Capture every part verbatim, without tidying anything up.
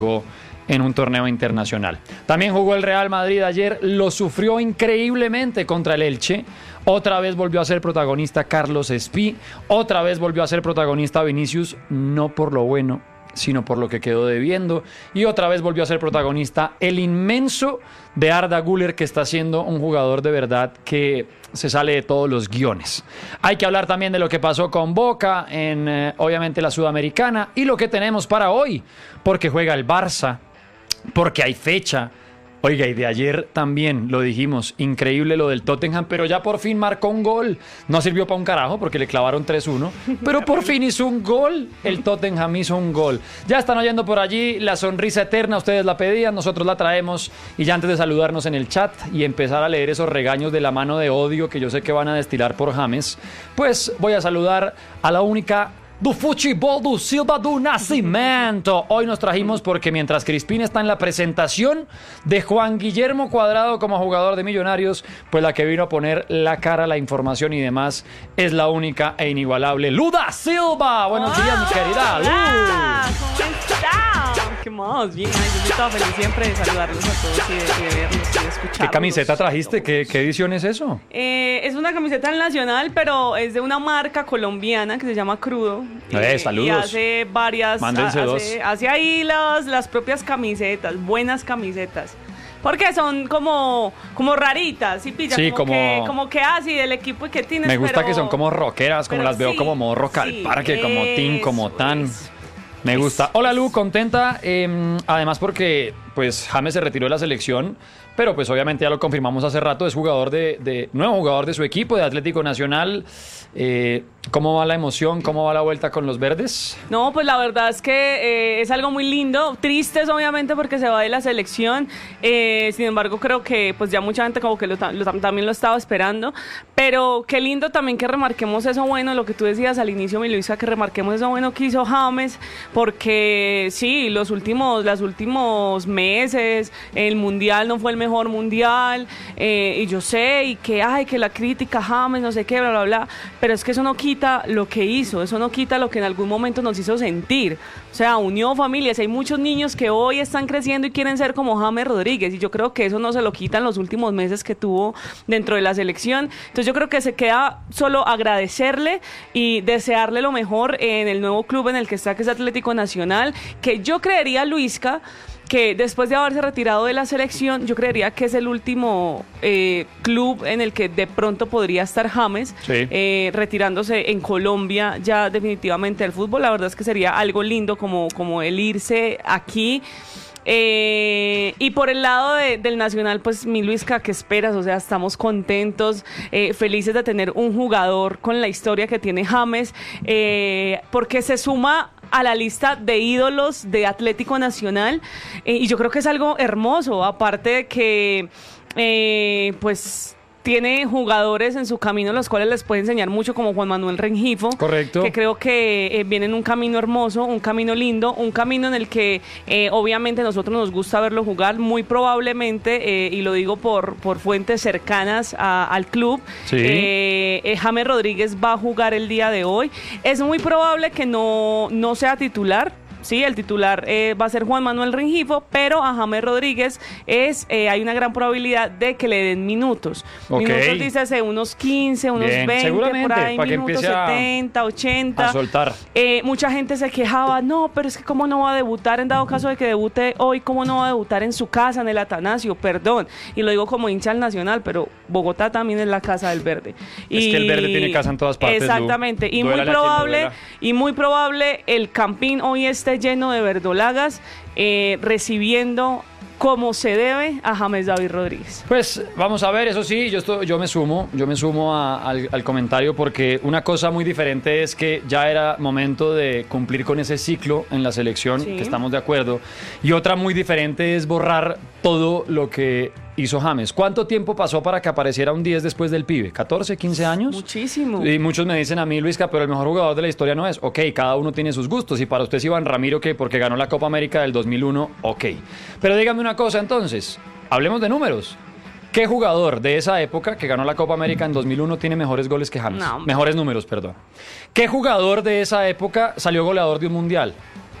en un torneo internacional. También jugó el Real Madrid ayer, lo sufrió increíblemente contra el Elche. Otra vez volvió a ser protagonista Carlos Espí, otra vez volvió a ser protagonista Vinicius, no por lo bueno, sino por lo que quedó debiendo, y otra vez volvió a ser protagonista el inmenso de Arda Güler, que está siendo un jugador de verdad que se sale de todos los guiones. Hay que hablar también de lo que pasó con Boca en eh, obviamente la Sudamericana, y lo que tenemos para hoy, porque juega el Barça, porque hay fecha. Oiga, y de ayer también lo dijimos, increíble lo del Tottenham, pero ya por fin marcó un gol. No sirvió para un carajo porque le clavaron tres uno, pero por fin hizo un gol. El Tottenham hizo un gol. Ya están oyendo por allí la sonrisa eterna, ustedes la pedían, nosotros la traemos. Y ya antes de saludarnos en el chat y empezar a leer esos regaños de la mano de odio que yo sé que van a destilar por James, pues voy a saludar a la única do futebol do Silva do Nascimento. Hoy nos trajimos porque mientras Crispín está en la presentación de Juan Guillermo Cuadrado como jugador de Millonarios, pues la que vino a poner la cara, la información y demás es la única e inigualable Luda Silva. Buenos oh, días, mi querida Lu. Hola, ¿cómo están? ¿Qué más? Bien, ay, yo estaba feliz siempre de saludarlos a todos y de, y de verlos y de escucharlos. ¿Qué camiseta trajiste? ¿Qué, qué edición es eso? Eh, es una camiseta nacional, pero es de una marca colombiana que se llama Crudo. Eh, saludos. Y hace varias, Mándense hace, dos. hace ahí las, las propias camisetas, buenas camisetas. Porque son como, como raritas, ¿sí pilla? Sí, como, como- que, como que así del equipo y que tienes. Me gusta pero- que son como rockeras, como pero las veo sí, como modo rock al sí, parque, como tin, como eso, tan. eso. Me Eso, gusta. Hola Lu, eso. contenta. eh, además porque pues James se retiró de la selección, pero pues obviamente ya lo confirmamos hace rato, es jugador de, de nuevo jugador de su equipo, de Atlético Nacional. Eh, ¿Cómo va la emoción? ¿Cómo va la vuelta con los verdes? No, pues la verdad es que eh, es algo muy lindo, tristes obviamente porque se va de la selección, eh, sin embargo creo que pues ya mucha gente como que lo, ta- lo tam- también lo estaba esperando, pero qué lindo también que remarquemos eso bueno, lo que tú decías al inicio, mi Luisa, que remarquemos eso bueno que hizo James, porque sí, los últimos, los últimos meses, el mundial no fue el mejor mundial, eh, y yo sé, y que ay, que la crítica James, no sé qué, bla, bla, bla, pero es que eso no quita lo que hizo, eso no quita lo que en algún momento nos hizo sentir. O sea, unió familias. Hay muchos niños que hoy están creciendo y quieren ser como James Rodríguez, y yo creo que eso no se lo quitan los últimos meses que tuvo dentro de la selección. Entonces yo creo que se queda solo agradecerle y desearle lo mejor en el nuevo club en el que está, que es Atlético Nacional, que yo creería, Luisca, que después de haberse retirado de la selección, yo creería que es el último eh, club en el que de pronto podría estar James, Sí. eh, retirándose en Colombia ya definitivamente del fútbol. La verdad es que sería algo lindo como, como el irse aquí. Eh, y por el lado de, del Nacional, pues mi Luisca, ¿qué esperas? O sea, estamos contentos, eh, felices de tener un jugador con la historia que tiene James, eh, porque se suma a la lista de ídolos de Atlético Nacional, eh, y yo creo que es algo hermoso, aparte de que eh, pues tiene jugadores en su camino los cuales les puede enseñar mucho, como Juan Manuel Rengifo. Correcto. Que creo que eh, viene en un camino hermoso, un camino lindo, un camino en el que eh, obviamente nosotros nos gusta verlo jugar, muy probablemente, eh, y lo digo por, por fuentes cercanas a- al club, Sí. eh, eh, James Rodríguez va a jugar el día de hoy. Es muy probable que no, no sea titular. Sí, el titular eh, va a ser Juan Manuel Rengifo, pero a James Rodríguez es eh, hay una gran probabilidad de que le den minutos. Ok. Minutos, dícese, unos quince, unos Bien, veinte, seguramente, por ahí, para que minutos empiece a- setenta, ochenta. A soltar. Eh, mucha gente se quejaba, no, pero es que cómo no va a debutar, en dado caso de que debute hoy, cómo no va a debutar en su casa, en el Atanasio, perdón. Y lo digo como hincha al Nacional, pero Bogotá también es la casa del verde. Es que el verde tiene casa en todas partes, Lu. Exactamente, y muy Duélale a quien le probable, duela. y muy probable el Campín hoy esté lleno de verdolagas, eh, recibiendo como se debe a James David Rodríguez. Pues vamos a ver, eso sí, yo, esto, yo me sumo, yo me sumo a- al, al comentario, porque una cosa muy diferente es que ya era momento de cumplir con ese ciclo en la selección, Sí. que estamos de acuerdo, y otra muy diferente es borrar todo lo que hizo James. ¿Cuánto tiempo pasó para que apareciera un diez después del pibe? ¿catorce, quince años? Muchísimo. Y muchos me dicen a mí, Luisca, pero el mejor jugador de la historia no es. Ok, cada uno tiene sus gustos. Y para usted es Iván Ramiro, que porque ganó la Copa América del dos mil uno, ok. Pero dígame una cosa entonces, hablemos de números. ¿Qué jugador de esa época que ganó la Copa América en dos mil uno tiene mejores goles que James? No. Mejores números, perdón. ¿Qué jugador de esa época salió goleador de un mundial?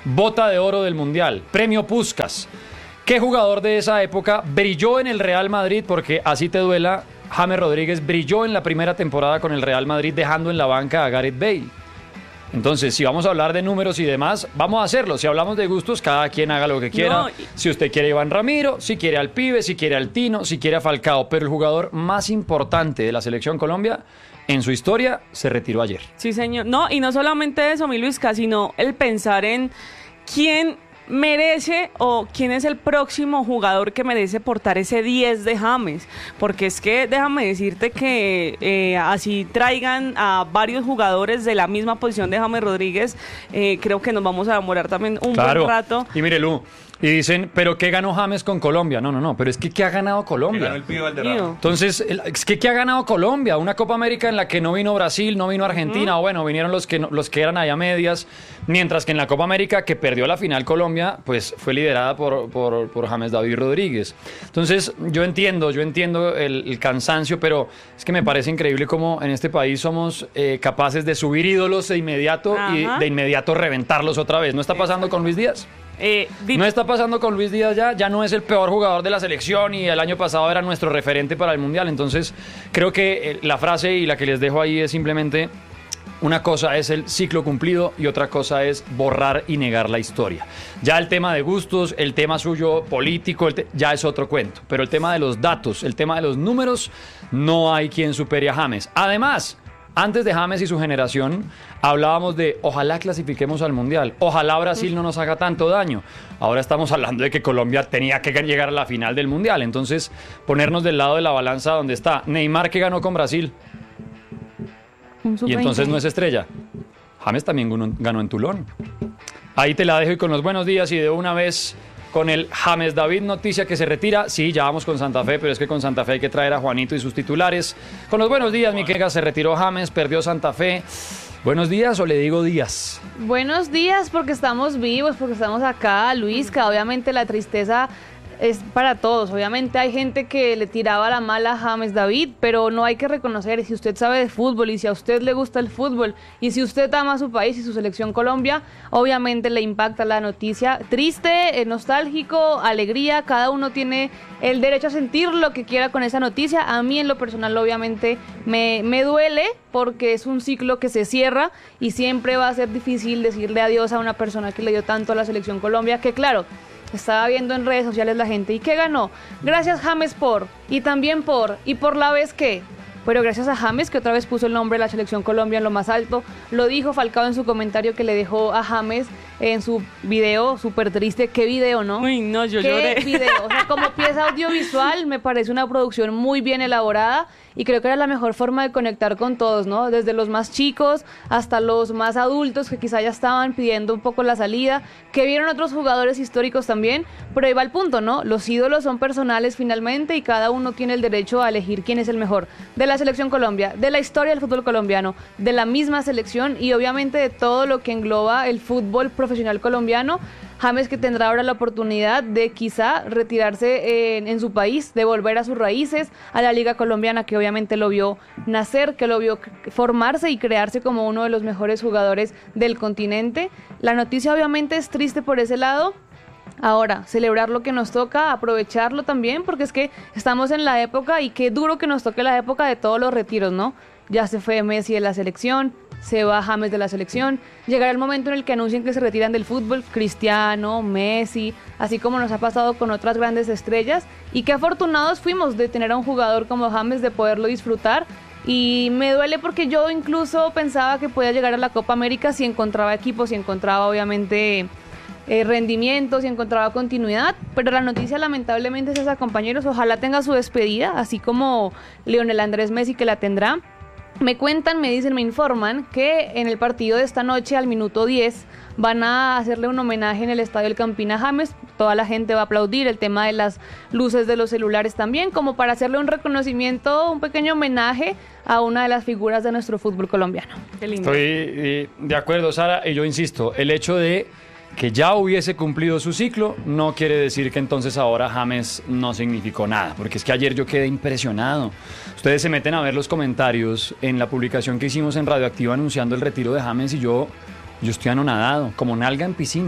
Bota de oro del Mundial, premio Puskás. ¿Qué jugador de esa época brilló en el Real Madrid? Porque así te duela, James Rodríguez brilló en la primera temporada con el Real Madrid dejando en la banca a Gareth Bale. Entonces, si vamos a hablar de números y demás, vamos a hacerlo. Si hablamos de gustos, cada quien haga lo que quiera. No. Si usted quiere a Iván Ramiro, si quiere al Pibe, si quiere al Tino, si quiere a Falcao. Pero el jugador más importante de la Selección Colombia en su historia se retiró ayer. Sí, señor. No, y no solamente eso, mi Luisca, sino el pensar en quién merece o quién es el próximo jugador que merece portar ese diez de James, porque es que déjame decirte que eh, así traigan a varios jugadores de la misma posición de James Rodríguez, eh, creo que nos vamos a demorar también un claro. buen rato. Y mire, Lu, y dicen, ¿pero qué ganó James con Colombia? No, no, no, pero es que ¿qué ha ganado Colombia? Ganó el Pío Valderrama. Entonces, es que ¿qué ha ganado Colombia? Una Copa América en la que no vino Brasil, no vino Argentina, uh-huh. o bueno, vinieron los que, no, los que eran allá medias, mientras que en la Copa América que perdió la final Colombia, pues fue liderada por, por, por James David Rodríguez. Entonces, yo entiendo, yo entiendo el, el cansancio, pero es que me parece increíble cómo en este país somos eh, capaces de subir ídolos de inmediato uh-huh. y de inmediato reventarlos otra vez. ¿No está pasando con Luis Díaz? Eh, di- no está pasando con Luis Díaz ya, ya no es el peor jugador de la selección y el año pasado era nuestro referente para el Mundial. Entonces creo que eh, la frase y la que les dejo ahí es simplemente una cosa es el ciclo cumplido y otra cosa es borrar y negar la historia. Ya el tema de gustos, el tema suyo político, el te- ya es otro cuento, pero el tema de los datos, el tema de los números, no hay quien supere a James. Además, antes de James y su generación, hablábamos de ojalá clasifiquemos al Mundial, ojalá Brasil no nos haga tanto daño. Ahora estamos hablando de que Colombia tenía que llegar a la final del Mundial. Entonces, ponernos del lado de la balanza donde está Neymar, que ganó con Brasil. Y entonces no es estrella. James también ganó en Toulon. Ahí te la dejo y con los buenos días y de una vez con el James David noticia que se retira. Sí, ya vamos con Santa Fe, pero es que con Santa Fe hay que traer a Juanito y sus titulares. Con los buenos días, mi querida, se retiró James, perdió Santa Fe. ¿Buenos días o le digo días? Buenos días porque estamos vivos, porque estamos acá, Luisca. Obviamente la tristeza es para todos. Obviamente hay gente que le tiraba la mala a James David, pero no hay que reconocer, si usted sabe de fútbol y si a usted le gusta el fútbol y si usted ama a su país y su selección Colombia, obviamente le impacta la noticia. Triste, eh, nostálgico, alegría, cada uno tiene el derecho a sentir lo que quiera con esa noticia. A mí en lo personal obviamente me, me duele porque es un ciclo que se cierra y siempre va a ser difícil decirle adiós a una persona que le dio tanto a la selección Colombia, que claro, estaba viendo en redes sociales la gente, ¿y qué ganó? Gracias James por, y también por, y por la vez que, pero gracias a James que otra vez puso el nombre de la selección Colombia en lo más alto, lo dijo Falcao en su comentario que le dejó a James en su video, súper triste. ¿Qué video, no? Uy, no, yo ¿Qué lloré. video? O sea, como pieza audiovisual me parece una producción muy bien elaborada y creo que era la mejor forma de conectar con todos, ¿no? Desde los más chicos hasta los más adultos que quizá ya estaban pidiendo un poco la salida, que vieron otros jugadores históricos también, pero ahí va el punto, ¿no? Los ídolos son personales finalmente y cada uno tiene el derecho a elegir quién es el mejor de la selección Colombia, de la historia del fútbol colombiano, de la misma selección y obviamente de todo lo que engloba el fútbol profesional colombiano. James que tendrá ahora la oportunidad de quizá retirarse en, en su país, de volver a sus raíces, a la Liga Colombiana que obviamente lo vio nacer, que lo vio formarse y crearse como uno de los mejores jugadores del continente. La noticia obviamente es triste por ese lado. Ahora, celebrar lo que nos toca, aprovecharlo también, porque es que estamos en la época y qué duro que nos toque la época de todos los retiros, ¿no? Ya se fue Messi de la selección, se va James de la selección, llegará el momento en el que anuncien que se retiran del fútbol, Cristiano, Messi, así como nos ha pasado con otras grandes estrellas, y qué afortunados fuimos de tener a un jugador como James, de poderlo disfrutar, y me duele porque yo incluso pensaba que podía llegar a la Copa América si encontraba equipo, si encontraba obviamente eh, rendimiento, si encontraba continuidad, pero la noticia lamentablemente es esa, compañeros, ojalá tenga su despedida, así como Lionel Andrés Messi que la tendrá. Me cuentan, me dicen, me informan que en el partido de esta noche al minuto diez van a hacerle un homenaje en el Estadio El Campín a James. Toda la gente va a aplaudir, el tema de las luces de los celulares también, como para hacerle un reconocimiento, un pequeño homenaje a una de las figuras de nuestro fútbol colombiano. Qué lindo. Estoy de acuerdo, Sara, y yo insisto, el hecho de que ya hubiese cumplido su ciclo no quiere decir que entonces ahora James no significó nada, porque es que ayer yo quedé impresionado. Ustedes se meten a ver los comentarios en la publicación que hicimos en Radioactiva anunciando el retiro de James y yo, yo estoy anonadado, como nalga en piscina.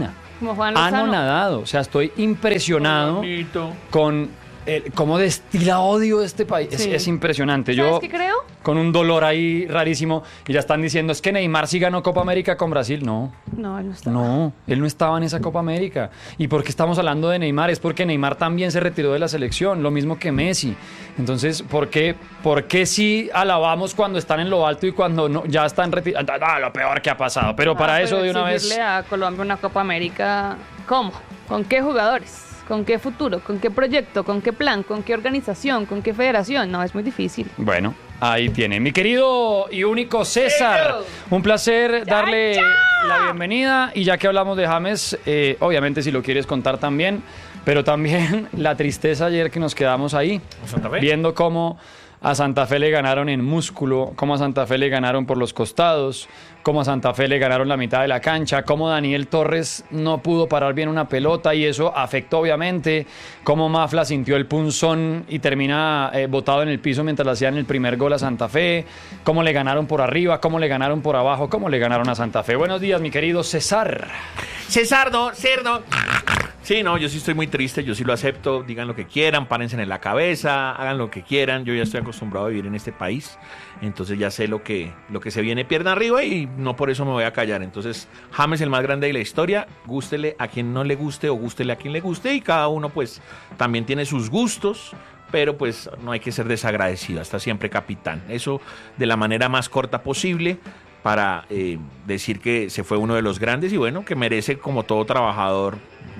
Como Juan Lozano. anonadado. O sea, estoy impresionado Bonito. con el, cómo destila odio este país. Es, Sí. es impresionante. ¿Sabes Yo, qué creo? con un dolor ahí rarísimo, y ya están diciendo, es que Neymar sí ganó Copa América con Brasil. No, No, él no está. no, él no estaba en esa Copa América. ¿Y por qué estamos hablando de Neymar? Es porque Neymar también se retiró de la selección, lo mismo que Messi. Entonces, ¿por qué, por qué sí alabamos cuando están en lo alto y cuando no, ya están retirados? Ah, lo peor que ha pasado. Pero Ah, para pero eso de una vez... exigirle a Colombia una Copa América, ¿cómo? ¿Con qué jugadores? ¿Con qué futuro? ¿Con qué proyecto? ¿Con qué plan? ¿Con qué organización? ¿Con qué federación? No, es muy difícil. Bueno, ahí tiene. Mi querido y único César, un placer darle la bienvenida. Y ya que hablamos de James, eh, obviamente si lo quieres contar también, pero también la tristeza ayer que nos quedamos ahí, ¿Santa Fe? viendo cómo a Santa Fe le ganaron en músculo, cómo a Santa Fe le ganaron por los costados, cómo a Santa Fe le ganaron la mitad de la cancha, cómo Daniel Torres no pudo parar bien una pelota y eso afectó obviamente, cómo Mafla sintió el punzón y termina eh, botado en el piso mientras le hacían el primer gol a Santa Fe, cómo le ganaron por arriba, cómo le ganaron por abajo, cómo le ganaron a Santa Fe. Buenos días, mi querido César. Cesardo, cerdo. Sí, no, yo sí estoy muy triste, yo sí lo acepto. Digan lo que quieran, párense en la cabeza, hagan lo que quieran. Yo ya estoy acostumbrado a vivir en este país, entonces ya sé lo que, lo que se viene pierna arriba y no por eso me voy a callar. Entonces, James, el más grande de la historia, gústele a quien no le guste o gústele a quien le guste y cada uno pues también tiene sus gustos. Pero pues no hay que ser desagradecido, hasta siempre capitán. Eso de la manera más corta posible para eh, decir que se fue uno de los grandes y bueno, que merece como todo trabajador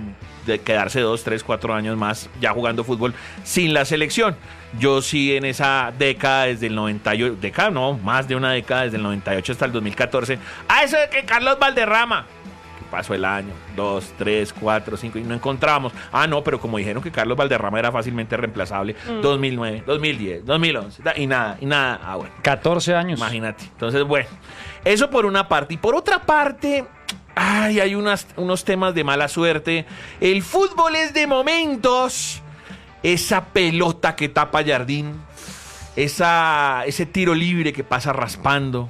de quedarse dos, tres, cuatro años más ya jugando fútbol sin la selección. Yo sí en esa década desde el noventa y ocho, década no, más de una década desde el noventa y ocho hasta el dos mil catorce, a eso de que Carlos Valderrama, que pasó el año, dos, tres, cuatro, cinco y no encontramos. Ah, no, pero como dijeron que Carlos Valderrama era fácilmente reemplazable, mm. dos mil nueve, dos mil diez, dos mil once y nada, y nada, ah bueno. catorce años. Imagínate. Entonces, bueno, eso por una parte. Y por otra parte, ay, hay unas, unos temas de mala suerte. El fútbol es de momentos. Esa pelota que tapa Jardín, esa, ese tiro libre que pasa raspando,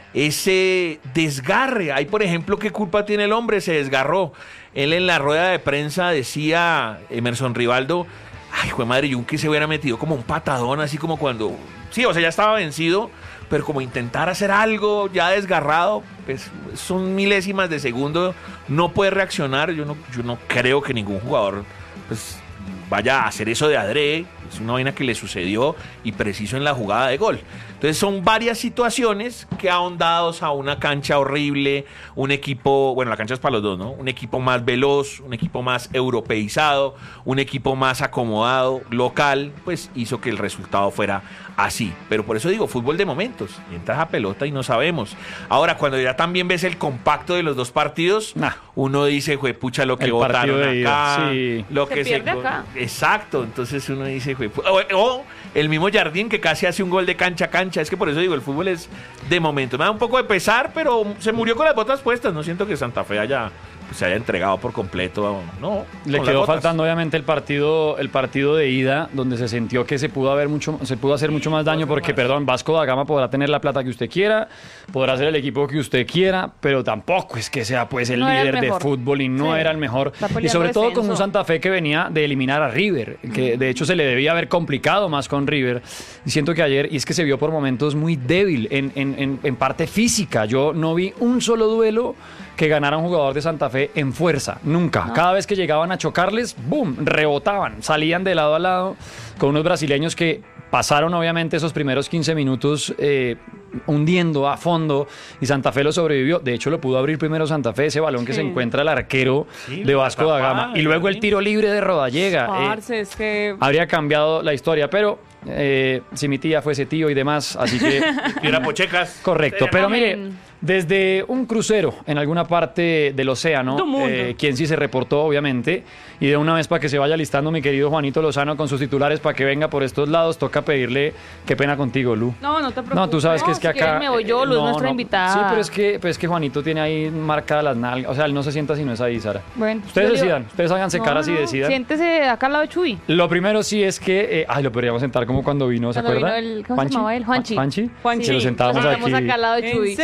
ese desgarre. Ahí, por ejemplo, ¿qué culpa tiene el hombre? Se desgarró. Él en la rueda de prensa decía, Emerson Rivaldo, ay, jue madre, yo que se hubiera metido como un patadón, así como cuando... Sí, o sea, ya estaba vencido, pero como intentar hacer algo ya desgarrado, pues son milésimas de segundo, no puede reaccionar. Yo no, yo no creo que ningún jugador pues vaya a hacer eso de adrede. Es una vaina que le sucedió y preciso en la jugada de gol. Entonces son varias situaciones que ahondados a una cancha horrible, un equipo, bueno, la cancha es para los dos, ¿no? Un equipo más veloz, un equipo más europeizado, un equipo más acomodado, local, pues hizo que el resultado fuera así. Pero por eso digo, fútbol de momentos. Y entras a pelota y no sabemos. Ahora, cuando ya también ves el compacto de los dos partidos, nah. uno dice, jue pucha, lo que el votaron acá, ida, sí. lo se que pierde se... acá. Exacto, entonces uno dice, jue o, o el mismo Jardín que casi hace un gol de cancha a cancha. Es que por eso digo, el fútbol es de momento. Me da un poco de pesar, pero se murió con las botas puestas. No siento que Santa Fe haya, pues, se haya entregado por completo. No, le quedó faltando obviamente el partido, el partido de ida, donde se sintió que se pudo haber mucho, se pudo hacer sí, mucho más daño, porque, más. perdón, Vasco da Gama podrá tener la plata que usted quiera, podrá ser el equipo que usted quiera, pero tampoco es que sea pues el no líder el de fútbol y no sí. era el mejor. Y sobre todo con un Santa Fe que venía de eliminar a River, que de hecho se le debía haber complicado más con River. Y siento que ayer, y es que se vio por momentos muy débil en, en, en, en parte física. Yo no vi un solo duelo que ganara un jugador de Santa Fe en fuerza, nunca. No. Cada vez que llegaban a chocarles, ¡boom!, rebotaban, salían de lado a lado con unos brasileños que pasaron obviamente esos primeros quince minutos eh, hundiendo a fondo y Santa Fe lo sobrevivió. De hecho, lo pudo abrir primero Santa Fe, ese balón sí. que se encuentra el arquero sí, de Vasco da Gama. Y luego el tiro libre de Rodallega. Parce, eh, es que... Habría cambiado la historia, pero eh, si mi tía fuese tío y demás, así que... y era Pochecas. Correcto, pero mire... Desde un crucero en alguna parte del océano, eh, quien sí se reportó, obviamente, y de una vez para que se vaya listando mi querido Juanito Lozano con sus titulares para que venga por estos lados, toca pedirle, qué pena contigo, Lu. No, no te preocupes. No, tú sabes no, que es que si acá... me voy yo, Lu, eh, es no, nuestra no. invitada. Sí, pero es que, pero es que Juanito tiene ahí marcadas las nalgas, o sea, él no se sienta si no es ahí, Sara. Bueno. Ustedes decidan, ustedes háganse no, caras y no, decidan. Siéntese acá al lado de Chuy. Lo primero sí es que, eh, ay, lo podríamos sentar como cuando vino, ¿se cuando acuerda? Vino el, ¿Cómo se llamaba él? Juanchi. Juanchi. Juanchi. Que lo sentábamos Nos aquí. sentamos acá al lado de Chuy. Sí,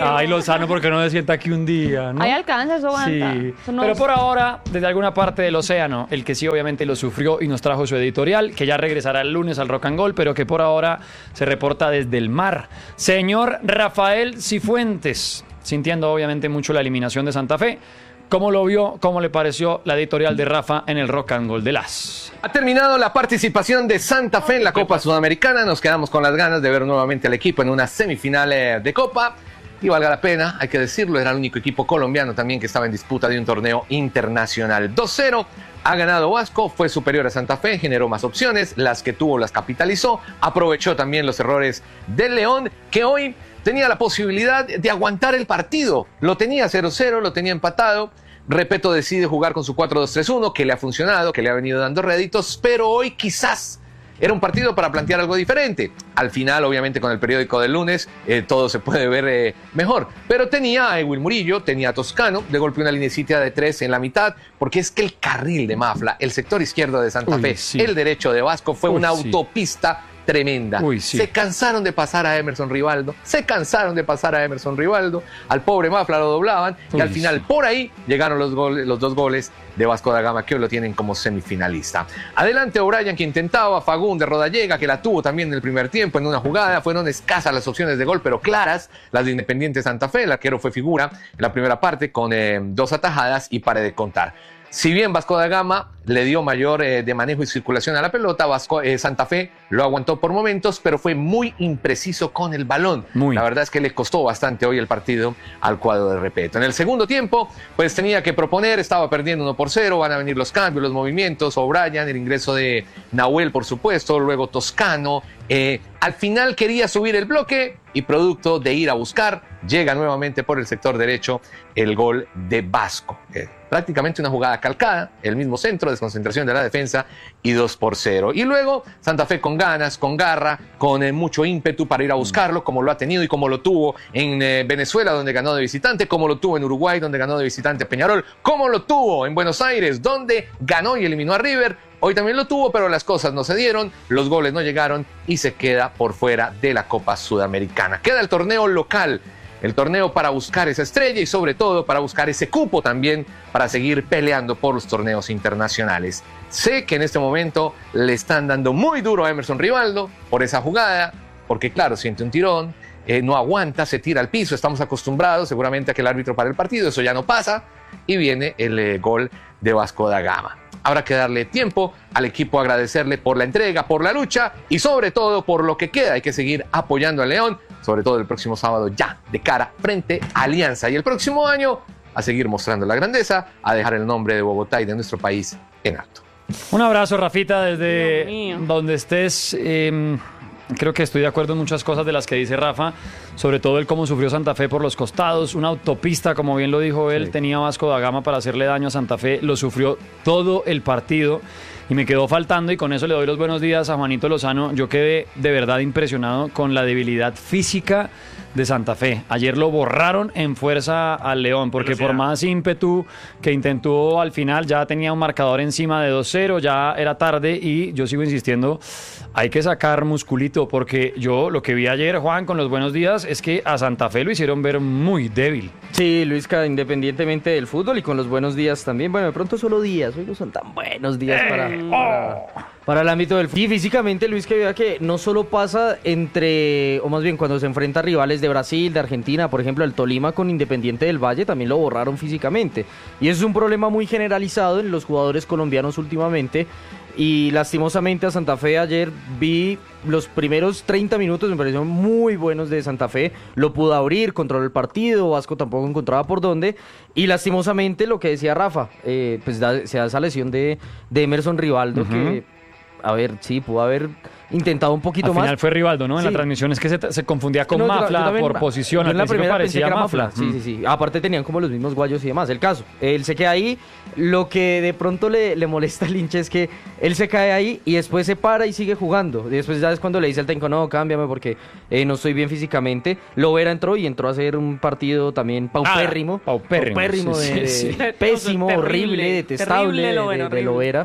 Ay, Lozano, ¿por qué no se sienta aquí un día? ¿no? Ahí alcanza, eso aguanta. Sí, Eso no pero es- por ahora, desde alguna parte del océano, el que sí obviamente lo sufrió y nos trajo su editorial, que ya regresará el lunes al Rock and Roll, pero que por ahora se reporta desde el mar. Señor Rafael Cifuentes, sintiendo obviamente mucho la eliminación de Santa Fe, ¿cómo lo vio? ¿Cómo le pareció la editorial de Rafa en el Rock and Roll de las? Ha terminado la participación de Santa Fe en la Copa Sudamericana. Nos quedamos con las ganas de ver nuevamente al equipo en una semifinal eh, de Copa. Y valga la pena, hay que decirlo, era el único equipo colombiano también que estaba en disputa de un torneo internacional. dos cero ha ganado Vasco, fue superior a Santa Fe, generó más opciones, las que tuvo las capitalizó, aprovechó también los errores del León, que hoy tenía la posibilidad de aguantar el partido. Lo tenía cero cero, lo tenía empatado. Repeto decide jugar con su cuatro dos tres uno, que le ha funcionado, que le ha venido dando réditos, pero hoy quizás era un partido para plantear algo diferente. Al final, obviamente, con el periódico del lunes, eh, todo se puede ver eh, mejor. Pero tenía a Ewil Murillo, tenía a Toscano, de golpe una linecita de tres en la mitad, porque es que el carril de Mafla, el sector izquierdo de Santa Uy, Fe, sí. el derecho de Vasco, fue Uy, una sí. autopista tremenda. Uy, sí. Se cansaron de pasar a Emerson Rivaldo, se cansaron de pasar a Emerson Rivaldo, al pobre Mafla lo doblaban, y Uy, al final sí. por ahí llegaron los, goles, los dos goles de Vasco da Gama, que hoy lo tienen como semifinalista. Adelante O'Brien, que intentaba, Fagún de Rodallega, que la tuvo también en el primer tiempo en una jugada. Fueron escasas las opciones de gol, pero claras las de Independiente Santa Fe. El arquero fue figura en la primera parte con eh, dos atajadas y pare de contar. Si bien Vasco da Gama le dio mayor eh, de manejo y circulación a la pelota, Vasco, eh, Santa Fe lo aguantó por momentos, pero fue muy impreciso con el balón. Muy. La verdad es que le costó bastante hoy el partido al cuadro de Repeto. En el segundo tiempo, pues tenía que proponer, estaba perdiendo uno por cero, van a venir los cambios, los movimientos, O'Brien, el ingreso de Nahuel, por supuesto, luego Toscano. Eh, al final quería subir el bloque y producto de ir a buscar, llega nuevamente por el sector derecho el gol de Vasco. Eh, prácticamente una jugada calcada, el mismo centro, desconcentración de la defensa y dos por cero. Y luego Santa Fe con ganas, con garra, con eh, mucho ímpetu para ir a buscarlo, como lo ha tenido y como lo tuvo en eh, Venezuela, donde ganó de visitante, como lo tuvo en Uruguay, donde ganó de visitante a Peñarol, como lo tuvo en Buenos Aires, donde ganó y eliminó a River. Hoy también lo tuvo, pero las cosas no se dieron, los goles no llegaron y se queda por fuera de la Copa Sudamericana. Queda el torneo local, el torneo para buscar esa estrella y sobre todo para buscar ese cupo también para seguir peleando por los torneos internacionales. Sé que en este momento le están dando muy duro a Emerson Rivaldo por esa jugada, porque claro, siente un tirón, eh, no aguanta, se tira al piso, estamos acostumbrados seguramente a que el árbitro pare el partido, eso ya no pasa y viene el eh, gol de Vasco da Gama. Habrá que darle tiempo al equipo, agradecerle por la entrega, por la lucha y sobre todo por lo que queda. Hay que seguir apoyando al León, sobre todo el próximo sábado ya de cara frente a Alianza. Y el próximo año a seguir mostrando la grandeza, a dejar el nombre de Bogotá y de nuestro país en alto. Un abrazo, Rafita, desde Dios mío. donde estés. Eh, creo que estoy de acuerdo en muchas cosas de las que dice Rafa, sobre todo el cómo sufrió Santa Fe por los costados, una autopista, como bien lo dijo él, Sí. tenía Vasco da Gama para hacerle daño a Santa Fe, lo sufrió todo el partido y me quedó faltando, y con eso le doy los buenos días a Juanito Lozano. Yo quedé de verdad impresionado con la debilidad física de Santa Fe. Ayer lo borraron en fuerza al León, porque Velocidad. por más ímpetu que intentó al final, ya tenía un marcador encima de dos cero, ya era tarde, y yo sigo insistiendo, hay que sacar musculito, porque yo lo que vi ayer, Juan, con los buenos días, es que a Santa Fe lo hicieron ver muy débil. Sí, Luisca, independientemente del fútbol y con los buenos días también. Bueno, de pronto solo días, hoy no son tan buenos días para, para, para el ámbito del fútbol. Y físicamente, Luis, que vea que no solo pasa entre, o más bien cuando se enfrenta a rivales de Brasil, de Argentina, por ejemplo, el Tolima con Independiente del Valle también lo borraron físicamente. Y eso es un problema muy generalizado en los jugadores colombianos últimamente. Y lastimosamente a Santa Fe ayer vi los primeros treinta minutos, me parecieron muy buenos de Santa Fe, lo pudo abrir, controló el partido, Vasco tampoco encontraba por dónde, y lastimosamente lo que decía Rafa, eh, pues da, se da esa lesión de, de Emerson Rivaldo, Ujú. que, a ver, sí, pudo haber intentado un poquito Al más. final fue Rivaldo, ¿no? En Sí. la transmisión es que se, se confundía con No, yo- yo Mafla también- por posición, yo al en la principio primera pensé parecía que era Mafla. Sí, Mm. sí, sí. Aparte tenían como los mismos guayos y demás. El caso, él se queda ahí. Lo que de pronto le, le molesta al hincha es que él se cae ahí y después se para y sigue jugando. Y después ya es cuando le dice al técnico, no, cámbiame porque eh, no estoy bien físicamente. Lovera entró y entró a hacer un partido también paupérrimo. Ah, paupérrimo, Paupérrimo, sí, de- sí, de- sí. pésimo, Terrible, horrible, detestable terrible de- Lovera, de, de horrible. Lovera.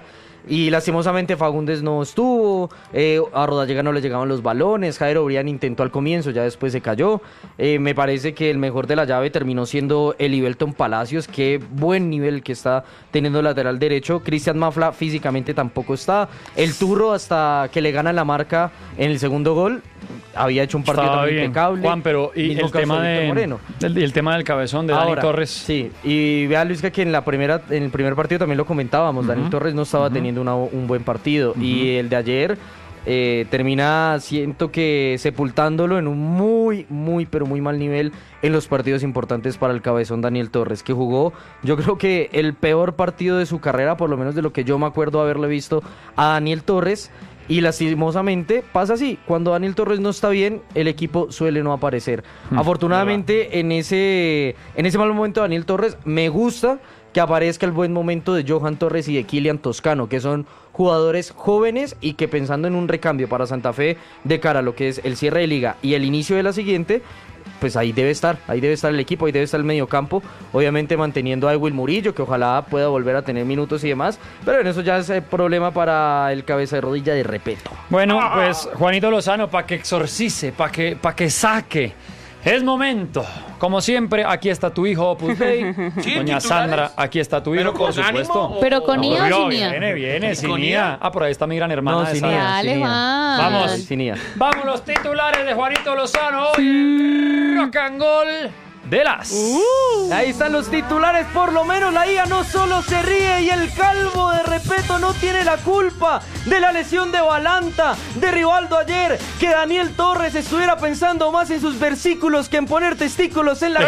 Y lastimosamente Fagundes no estuvo, eh, a Rodallega no le llegaban los balones, Jairo Brian intentó al comienzo, ya después se cayó. Eh, me parece que el mejor de la llave terminó siendo Elivelton Palacios, qué buen nivel que está teniendo el lateral derecho. Cristian Mafla físicamente tampoco está. El Turro, hasta que le gana la marca en el segundo gol, había hecho un partido Estaba también bien. impecable. Juan, pero y Mismo el caso tema, Víctor de, Moreno. el, el tema del cabezón de Dani Ahora, Torres. Sí, y vea Luis que en la primera, en el primer partido también lo comentábamos, uh-huh. Dani Torres no estaba uh-huh. teniendo una, un buen partido, uh-huh. y el de ayer eh, termina, siento que sepultándolo en un muy, muy, pero muy mal nivel en los partidos importantes para el cabezón Daniel Torres, que jugó, yo creo que el peor partido de su carrera, por lo menos de lo que yo me acuerdo haberle visto a Daniel Torres. Y lastimosamente pasa así, cuando Daniel Torres no está bien, el equipo suele no aparecer. Mm, Afortunadamente en ese, en ese mal momento de Daniel Torres, me gusta que aparezca el buen momento de Johan Torres y de Kilian Toscano, que son jugadores jóvenes y que pensando en un recambio para Santa Fe de cara a lo que es el cierre de liga y el inicio de la siguiente, pues ahí debe estar, ahí debe estar el equipo, ahí debe estar el mediocampo, obviamente manteniendo a Ewil Murillo, que ojalá pueda volver a tener minutos y demás, pero en eso ya es problema para el cabeza de rodilla de Repeto. Bueno, pues Juanito Lozano, para que exorcice, para que, pa que saque. Es momento. Como siempre, aquí está tu hijo, Opus Dei. Sí, Doña Sandra, aquí está tu hijo, por supuesto. ánimo, Pero con I A o sin I A. Viene, viene, sin ¿Con I I A. A? Ah, por ahí está mi gran hermana. No, de sin Sandra. I A. Dale, sin I A. Juan. Vamos. Sin I A. Vamos los titulares de Juanito Lozano. Hoy Rock and Goal de las. Uh, ahí están los titulares, por lo menos la I A no solo se ríe y el calvo de Repeto no tiene la culpa de la lesión de Balanta, de Rivaldo ayer, que Daniel Torres estuviera pensando más en sus versículos que en poner testículos en la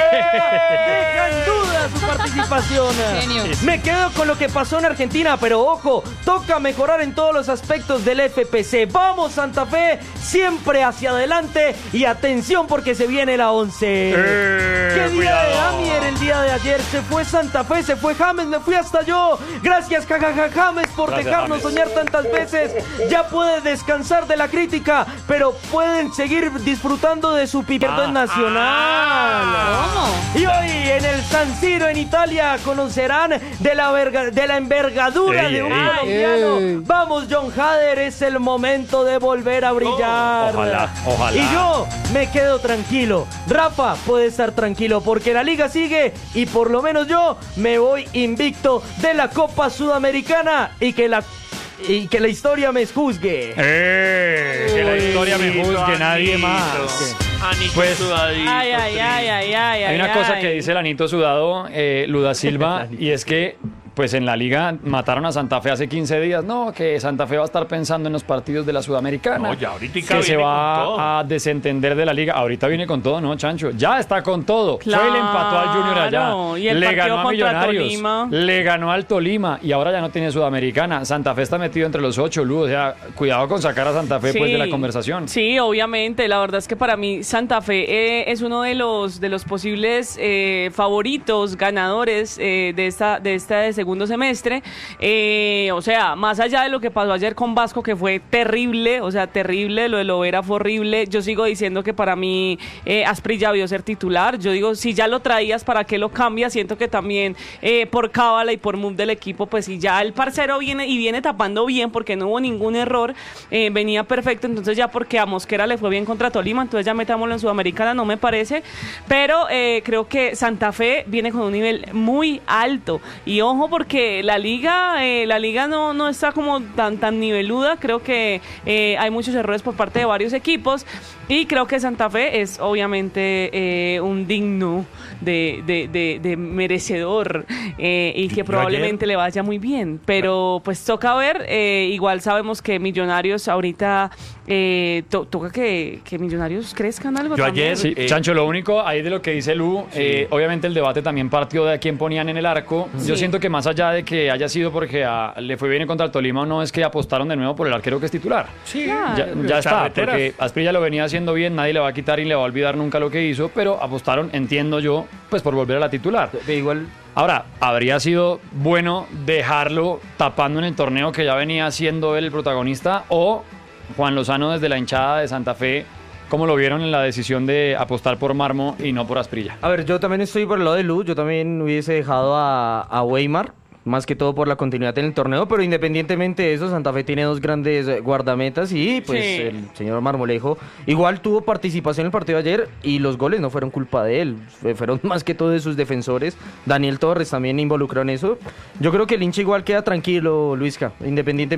deja en duda su participación. Genio. Me quedo con lo que pasó en Argentina, pero ojo, toca mejorar en todos los aspectos del F P C. Vamos Santa Fe, siempre hacia adelante y atención porque se viene la once. Eh. ¡Qué día Cuidado. de Damier el día de ayer! Se fue Santa Fe, se fue James, me fui hasta yo. Gracias, jajaja, James, por Gracias, dejarnos James. soñar tantas veces. Ya puede descansar de la crítica, pero pueden seguir disfrutando de su pipetón Ah. nacional. ¿Cómo? Y hoy en el San Siro en Italia conocerán de la, verga, de la envergadura Ey, de un ey. colombiano. Ey. Vamos, John Hader, es el momento de volver a brillar. Ojalá, ojalá. Y yo me quedo tranquilo. Rafa puede estar tranquilo porque la liga sigue y por lo menos yo me voy invicto de la Copa Sudamericana y que la y que la historia me juzgue. Eh, que la historia me juzgue, nadie más. Anito Pues- sudadito, Ay, ay, ay, ay, ay, Hay una ay, cosa ay. que dice el Anito Sudado, eh, Luda Silva, y es que pues en la liga mataron a Santa Fe hace quince días. No, que Santa Fe va a estar pensando en los partidos de la Sudamericana. No, ya ahorita que viene se con va todo. a desentender de la liga. Ahorita viene con todo, ¿no, Chancho? Ya está con todo. Fue y le empató al Junior allá. Claro, y el le partido ganó a contra Millonarios. Tolima. Le ganó al Tolima y ahora ya no tiene Sudamericana. Santa Fe está metido entre los ocho, Lu. O sea, cuidado con sacar a Santa Fe pues, de la conversación. Sí, obviamente. La verdad es que para mí Santa Fe eh, es uno de los de los posibles eh, favoritos, ganadores eh, de esta de este segundo semestre. Eh, o sea, más allá de lo que pasó ayer con Vasco, que fue terrible, o sea, terrible, lo de Lovera fue horrible. Yo sigo diciendo que para mí eh, Asprilla debió ser titular. Yo digo, si ya lo traías, ¿para qué lo cambias? Siento que también eh, por cábala y por move del equipo, pues si ya el parcero viene y viene tapando bien, porque no hubo ningún error, eh, venía perfecto, entonces ya porque a Mosquera le fue bien contra Tolima, entonces ya metámoslo en Sudamericana, no me parece, pero eh, creo que Santa Fe viene con un nivel muy alto, y ojo porque la liga, eh, la liga no, no está como tan, tan niveluda, creo que eh, hay muchos errores por parte de varios equipos, y creo que Santa Fe es obviamente eh, un digno de, de, de, de merecedor, eh, y que Yo probablemente ayer- le vaya muy bien, pero pues toca ver, eh, igual sabemos que Millonarios ahorita eh, to- toca que, que Millonarios crezcan algo Yo también. ayer- Sí, Eh, Chancho, lo único ahí de lo que dice Lu, eh, obviamente el debate también partió de a quién ponían en el arco. Yo Sí. siento que más allá de que haya sido porque a- le fue bien contra el Tolima o no, es que apostaron de nuevo por el arquero que es titular. Sí, Claro. Ya, ya está, Carreteras. porque Asprilla lo venía haciendo bien, nadie le va a quitar y le va a olvidar nunca lo que hizo, pero apostaron, entiendo yo, pues por volver a la titular. De igual Ahora, habría sido bueno dejarlo tapando en el torneo que ya venía siendo él el protagonista, o Juan Lozano desde la hinchada de Santa Fe, como lo vieron en la decisión de apostar por Marmo y no por Asprilla. A ver, yo también estoy por el lado de Luz, yo también hubiese dejado a, a Weimar, más que todo por la continuidad en el torneo, pero independientemente de eso, Santa Fe tiene dos grandes eh, guardametas y pues Sí. el señor Marmolejo igual tuvo participación en el partido de ayer y los goles no fueron culpa de él, fue- fueron más que todo de sus defensores. Daniel Torres también involucró en eso. Yo creo que el hincha igual queda tranquilo, Luisca, independientemente